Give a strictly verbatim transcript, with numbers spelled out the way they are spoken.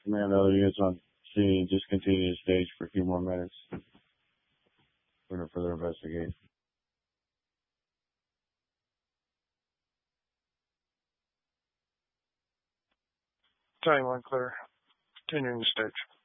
Command other units on scene. Just continue to stage for a few more minutes for further investigation. Timeline clear. Continuing the stage.